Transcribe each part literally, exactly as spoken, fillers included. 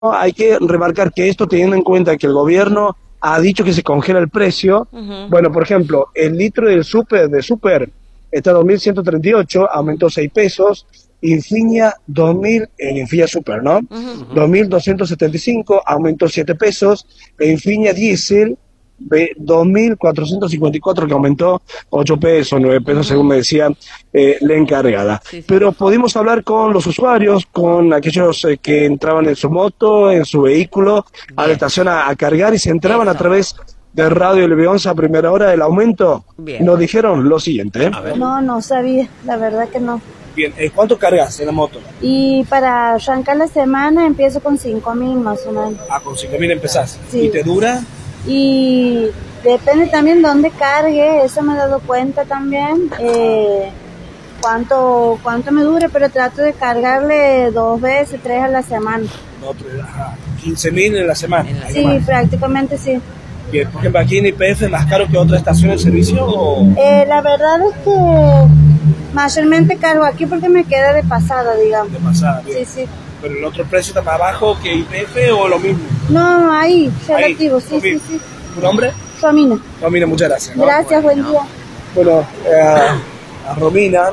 hay que remarcar que esto, teniendo en cuenta que el gobierno ha dicho que se congela el precio, uh-huh. Bueno, por ejemplo, el litro del super, de super está a dos mil ciento treinta y ocho, aumentó seis pesos, Infinia dos mil, el Infinia Super, ¿no? Uh-huh. dos mil doscientos setenta y cinco, aumentó siete pesos, el Infinia Diesel dos mil cuatrocientos cincuenta y cuatro, que aumentó ocho pesos, nueve pesos, según me decía eh, la encargada. Sí, sí. Pero pudimos hablar con los usuarios, con aquellos eh, que entraban en su moto, en su vehículo, bien, a la estación a, a cargar, y se entraban Eso. a través de Radio L B once a primera hora del aumento. Bien. Nos dijeron lo siguiente. ¿eh? A ver. No, no sabía, la verdad que no. Bien, eh, ¿cuánto cargas en la moto? Y para arrancar la semana empiezo con cinco mil más o menos. Ah, con cinco mil empezás. Sí. ¿Y te dura? Y depende también dónde cargue, eso me he dado cuenta también, eh, cuánto cuánto me dure, pero trato de cargarle dos veces, tres a la semana. No, quince mil en la semana. Sí, prácticamente sí. Bien, por ejemplo, aquí en I P F es más caro que otra estación de servicio, ¿o? Eh, la verdad es que mayormente cargo aquí porque me queda de pasada, digamos. De pasada, bien. Sí, sí. ¿Pero el otro precio está más bajo que I P F o lo mismo? No, ahí, relativo, ahí, sí, sí, sí. ¿Tu nombre? Romina. Romina, muchas gracias. ¿no? Gracias, bueno, buen día. Bueno, eh, a Romina,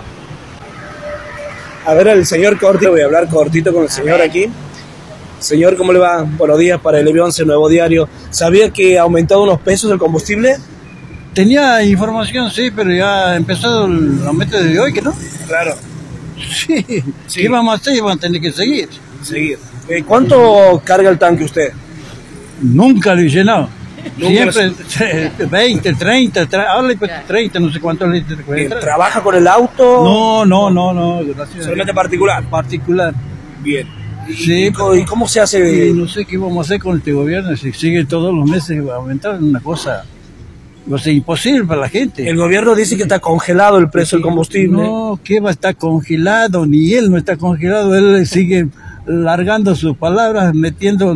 a ver al señor cortito, voy a hablar cortito con el señor aquí. Señor, ¿cómo le va? Buenos días para el L B once, Nuevo Diario. ¿Sabía que ha aumentado unos pesos el combustible? Tenía información, sí, pero ya ha empezado el aumento de hoy, ¿que no? Claro. Sí. sí. ¿Qué vamos a hacer? Vamos a tener que seguir. Seguir. Eh, ¿Cuánto carga el tanque usted? Nunca lo he llenado. ¿Nunca Siempre lo... veinte, treinta, ahora pues treinta, no sé cuántos litros. ¿Trabaja con el auto? No, no, no, no. Gracias. ¿Solamente particular? Particular. Bien. ¿Y, sí, ¿Y cómo se hace? De... No sé qué vamos a hacer con este gobierno, si sigue todos los meses va a aumentar una cosa... O sea, imposible para la gente. El gobierno dice que está congelado el precio del combustible. No, que va a estar congelado, ni él no está congelado, él sigue largando sus palabras, metiendo,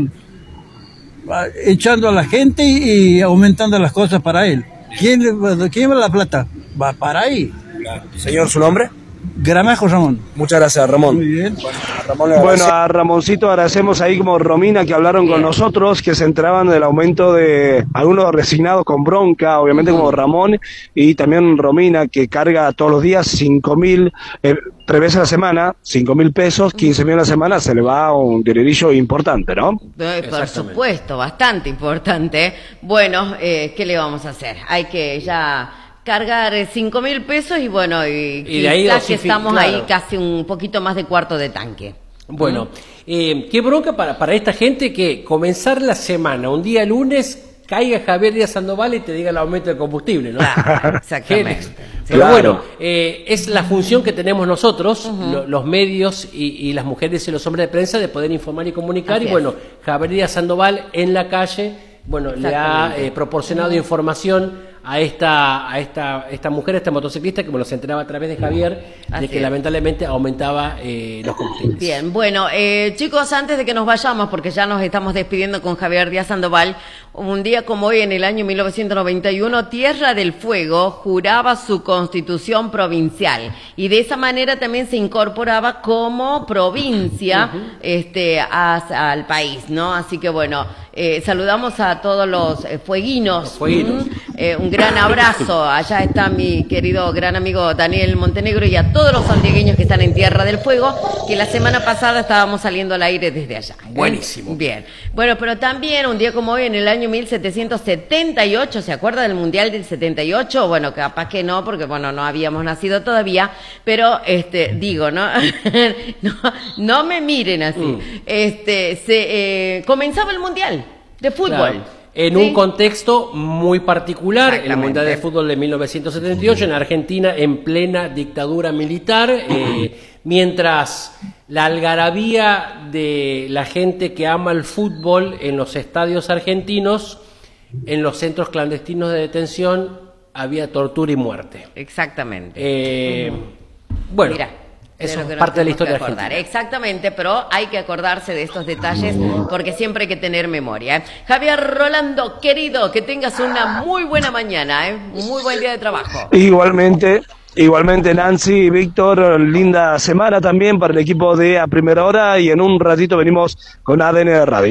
echando a la gente y aumentando las cosas para él. ¿Quién, quién va la plata? Va para ahí. Claro. Señor, ¿su nombre? Gramajo Ramón. Muchas gracias, Ramón. Muy bien. Bueno, a, Ramón bueno, a Ramoncito agradecemos ahí como Romina, que hablaron bien con nosotros, que se enteraban del aumento de algunos resignados con bronca, obviamente, uh-huh, como Ramón, y también Romina, que carga todos los días cinco mil, eh, tres veces a la semana, cinco mil pesos, quince mil a la semana, se le va un dinerillo importante, ¿no? Eh, por supuesto, bastante importante. Bueno, eh, ¿qué le vamos a hacer? Hay que ya... cargar cinco mil pesos y bueno, y, y de ahí quizás que estamos claro. ahí casi un poquito más de cuarto de tanque. Bueno, eh, qué bronca para, para esta gente que comenzar la semana, un día lunes, caiga Javier Díaz Sandoval y te diga el aumento del combustible, ¿no? Claro, exactamente. Pero claro. bueno, eh, es la función que tenemos nosotros, uh-huh, lo, los medios y, y las mujeres y los hombres de prensa, de poder informar y comunicar. Así y bueno, es. Javier Díaz Sandoval en la calle, bueno, le ha eh, proporcionado uh-huh. información a esta a esta esta mujer, a esta motociclista, que bueno, se enteraba a través de Javier, Así de que es. lamentablemente aumentaba eh, los combustibles. Bien, bueno, eh, chicos, antes de que nos vayamos, porque ya nos estamos despidiendo con Javier Díaz Sandoval, un día como hoy, en el año mil novecientos noventa y uno, Tierra del Fuego juraba su constitución provincial, y de esa manera también se incorporaba como provincia uh-huh. este a, al país, ¿no? Así que bueno, eh, saludamos a todos los eh, fueguinos. Los fueguinos. Eh, un gran abrazo, allá está mi querido gran amigo Daniel Montenegro, y a todos los santiagueños que están en Tierra del Fuego, que la semana pasada estábamos saliendo al aire desde allá. Buenísimo. Bien. Bueno, pero también un día como hoy, en el año mil setecientos setenta y ocho, ¿se acuerda del Mundial del setenta y ocho? Bueno, capaz que no, porque bueno, no habíamos nacido todavía, pero este, digo, ¿no? no, no me miren así. Mm. Este, se, eh, comenzaba el Mundial de fútbol. Claro. En ¿Sí? un contexto muy particular, el Mundial de Fútbol de mil novecientos setenta y ocho, en Argentina, en plena dictadura militar, eh, mientras la algarabía de la gente que ama el fútbol en los estadios argentinos, en los centros clandestinos de detención había tortura y muerte. Exactamente. Eh, uh-huh. Bueno. Mira. Eso es parte de la historia argentina. Exactamente, pero hay que acordarse de estos detalles porque siempre hay que tener memoria. ¿eh? Javier Rolando, querido, que tengas una muy buena mañana, ¿eh? un muy buen día de trabajo. Igualmente, Igualmente, Nancy, Víctor, linda semana también para el equipo de A Primera Hora y en un ratito venimos con A D N Radio.